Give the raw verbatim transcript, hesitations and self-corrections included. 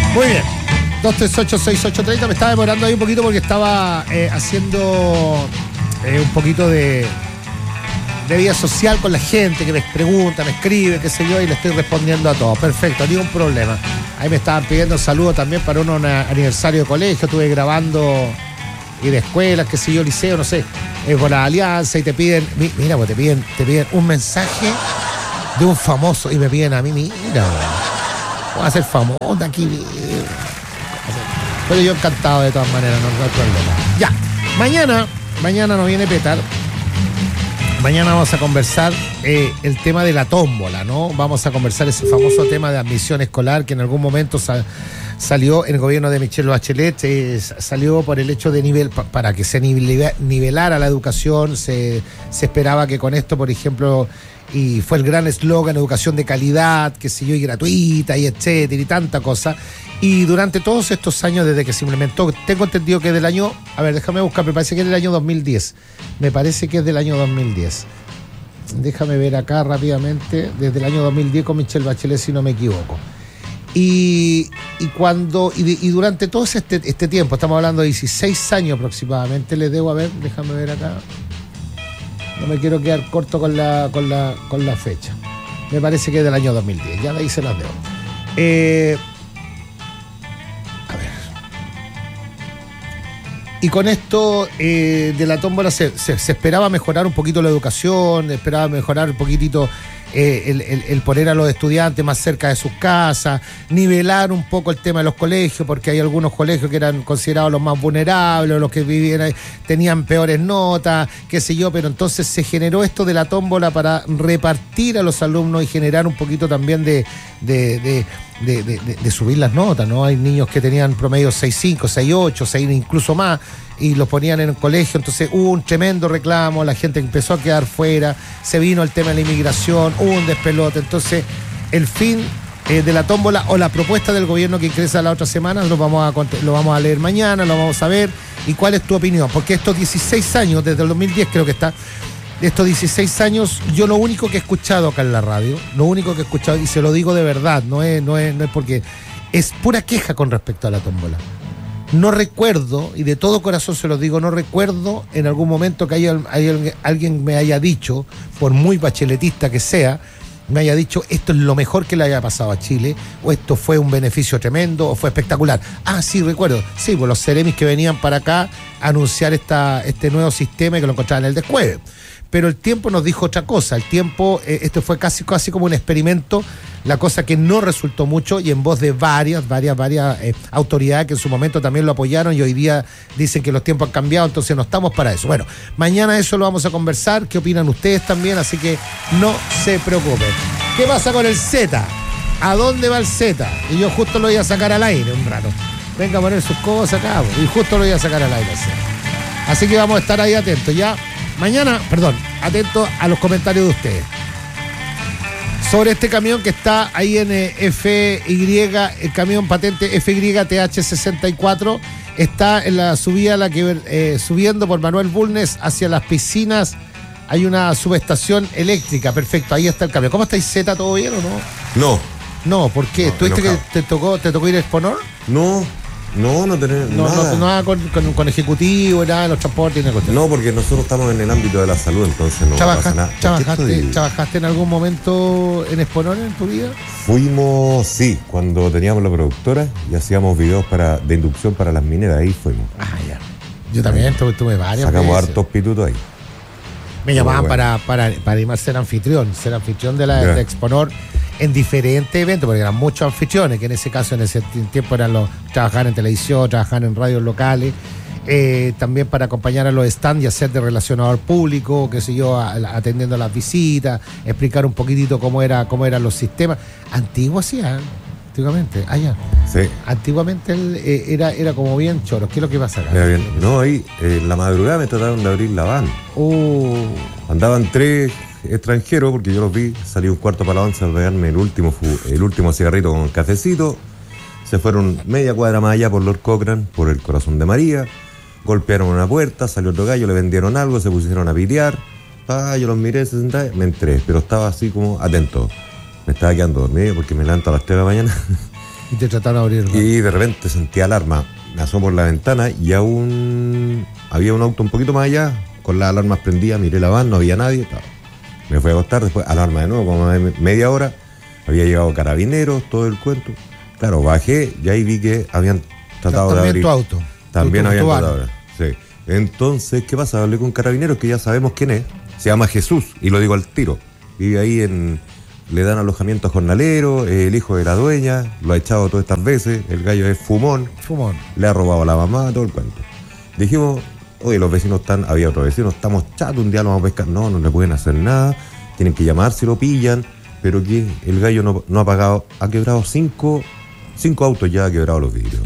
Muy bien. dos tres ocho, seis ocho tres cero. Me estaba demorando ahí un poquito porque estaba eh, haciendo eh, un poquito de, de vida social con la gente que me pregunta, me escribe, qué sé yo, y le estoy respondiendo a todos. Perfecto, ni un problema. Ahí me estaban pidiendo saludos también para un, un aniversario de colegio. Estuve grabando y de escuelas, qué sé yo, liceo, no sé, eh, por la alianza, y te piden, mira, pues te piden, te piden un mensaje de un famoso y me piden a mí, mira, voy a ser famoso aquí. Pero yo encantado de todas maneras, no, no hay problema. Ya, mañana, mañana nos viene Petar. Mañana vamos a conversar eh, el tema de la tómbola, ¿no? Vamos a conversar ese famoso tema de admisión escolar que en algún momento sal, salió en el gobierno de Michelle Bachelet, eh, salió por el hecho de nivel, pa, para que se nivel, nivelara la educación. Se, se esperaba que con esto, por ejemplo, y fue el gran eslogan, educación de calidad, qué sé yo, y gratuita, y etcétera, y tanta cosa. Y durante todos estos años, desde que se implementó, tengo entendido que del año, a ver, déjame buscar, me parece que es del año dos mil diez. Me parece que es del año dos mil diez. Déjame ver acá rápidamente, desde el año dos mil diez con Michelle Bachelet, si no me equivoco. Y, y cuando, y, y durante todo este, este tiempo, estamos hablando de dieciséis años aproximadamente, les debo, a ver, déjame ver acá. No me quiero quedar corto con la, con la, con la fecha. Me parece que es del año dos mil diez, ya de ahí se las debo. Eh... Y con esto eh, de la tómbola se, se, se esperaba mejorar un poquito la educación, esperaba mejorar un poquitito eh, el, el, el poner a los estudiantes más cerca de sus casas, nivelar un poco el tema de los colegios, porque hay algunos colegios que eran considerados los más vulnerables, los que vivían ahí, tenían peores notas, qué sé yo, pero entonces se generó esto de la tómbola para repartir a los alumnos y generar un poquito también de... de, de De, de, de subir las notas, ¿no? Hay niños que tenían promedio seis cinco, seis ocho, seis incluso más, y los ponían en el colegio, entonces hubo un tremendo reclamo, la gente empezó a quedar fuera, se vino el tema de la inmigración, hubo un despelote, entonces el fin eh, de la tómbola o la propuesta del gobierno que ingresa la otra semana, lo vamos a, lo vamos a leer mañana, lo vamos a ver, y cuál es tu opinión, porque estos dieciséis años, desde el dos mil diez creo que está, de estos dieciséis años, yo lo único que he escuchado acá en la radio, lo único que he escuchado, y se lo digo de verdad, no es, no es, no es porque, es pura queja con respecto a la tómbola. No recuerdo, y de todo corazón se lo digo, no recuerdo en algún momento que haya, haya, alguien me haya dicho, por muy bacheletista que sea, me haya dicho esto es lo mejor que le haya pasado a Chile, o esto fue un beneficio tremendo, o fue espectacular. Ah, sí, recuerdo, sí, pues los seremis que venían para acá a anunciar esta, este nuevo sistema y que lo encontraban en el descueve. Pero el tiempo nos dijo otra cosa, el tiempo, eh, esto fue casi, casi como un experimento, la cosa que no resultó mucho, y en voz de varias, varias, varias eh, autoridades que en su momento también lo apoyaron y hoy día dicen que los tiempos han cambiado, entonces no estamos para eso. Bueno, mañana eso lo vamos a conversar, qué opinan ustedes también, así que no se preocupen. ¿Qué pasa con el Z? ¿A dónde va el Z? Y yo justo lo voy a sacar al aire un rato. Venga a poner sus cosas acá, y justo lo voy a sacar al aire. Así que vamos a estar ahí atentos, ¿ya? Mañana, perdón, atento a los comentarios de ustedes. Sobre este camión que está ahí en eh, F Y, el camión patente F Y T H sesenta y cuatro, está en la subida, la que eh, subiendo por Manuel Bulnes hacia las piscinas. Hay una subestación eléctrica, perfecto, ahí está el camión. ¿Cómo estáis, Z? ¿Todo bien o no? No. No, ¿por qué? No, ¿tuviste que te tocó, te tocó ir a Exponor? No. No, no tenemos no, nada. No, nada con, con, con ejecutivo, nada, los transportes, nada. No, porque nosotros estamos en el ámbito de la salud, entonces no pasa nada. ¿Trabajaste, ¿Trabajaste en algún momento en Exponor en tu vida? Fuimos, sí, cuando teníamos la productora y hacíamos videos para, de inducción para las mineras, ahí fuimos. Ah, ya. Yo también tuve, tuve varias Sacamos veces. hartos pitutos ahí. Me llamaban bueno. para, para, para irme a ser anfitrión, ser anfitrión de la de Exponor en diferentes eventos, porque eran muchos anfitriones, que en ese caso, en ese tiempo eran los trabajar en televisión, trabajar en radios locales, eh, también para acompañar a los stands y hacer de relacionador público, qué sé yo, a, a, atendiendo las visitas, explicar un poquitito cómo era, cómo eran los sistemas. Antiguo sí, ¿eh? Antiguamente, allá. Ah, sí. Antiguamente él, eh, era, era como bien choros. ¿Qué es lo que pasa acá? Bien. No, ahí en la madrugada me trataron de abrir la van. Uh. Andaban tres extranjeros, porque yo los vi, salí un cuarto para la once a pegarme el último, el último cigarrito con cafecito. Se fueron media cuadra más allá por Lord Cochrane, por el Corazón de María. Golpearon una puerta, salió otro gallo, le vendieron algo, se pusieron a pitear. Ah, yo los miré, se sentaron, me entré, pero estaba así como atento. Me estaba quedando dormido porque me levanto a las tres de la mañana. Y te trataron de abrir el baño. Y de repente sentí alarma. Me asomo por la ventana y aún había un auto un poquito más allá, con las alarmas prendidas, miré la van, no había nadie. Estaba. Me fui a acostar, después alarma de nuevo, como media hora. Había llegado carabineros, todo el cuento. Claro, bajé y ahí vi que habían tratado También de abrir. tu auto. También tu, tu, habían tu tratado de abrir. Sí. Entonces, ¿qué pasa? Hablé con carabineros que ya sabemos quién es. Se llama Jesús, y lo digo al tiro. Vive ahí en... Le dan alojamiento a jornaleros, el hijo de la dueña, lo ha echado todas estas veces, el gallo es fumón. Fumón. Le ha robado a la mamá, todo el cuento. Dijimos, oye, los vecinos están, había otros vecinos, estamos chatos, un día lo vamos a pescar. No, no le pueden hacer nada, tienen que llamar si lo pillan, pero que el gallo no, no ha pagado, ha quebrado cinco, cinco autos ya, ha quebrado los vidrios.